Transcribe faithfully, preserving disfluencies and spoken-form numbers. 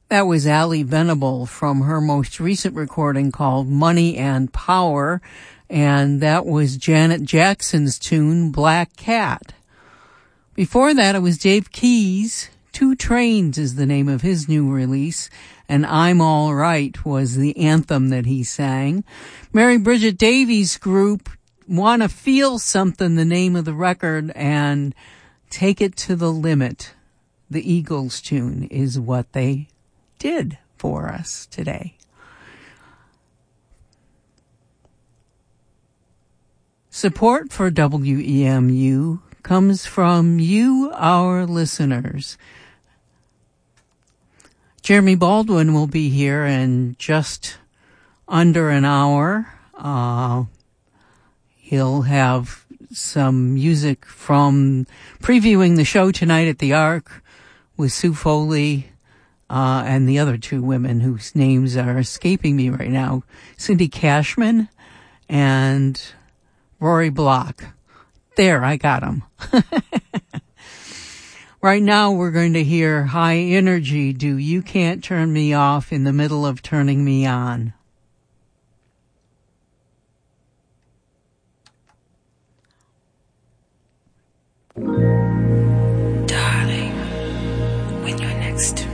That was Allie Venable from her most recent recording called Money and Power, and that was Janet Jackson's tune, Black Cat. Before that, it was Dave Keys. Two Trains is the name of his new release, and I'm All Right was the anthem that he sang. Mary Bridget Davies' group, Wanna Feel Something, the name of the record, and Take It to the Limit, the Eagles tune, is what they did for us today. Support for W E M U comes from you, our listeners. Jeremy Baldwin will be here in just under an hour. Uh, he'll have some music from previewing the show tonight at the Ark with Sue Foley, Uh, and the other two women whose names are escaping me right now, Cindy Cashman and Rory Block. There, I got them. Right now, we're going to hear High Energy do You Can't Turn Me Off in the middle of Turning Me On. Darling, when you're next to me.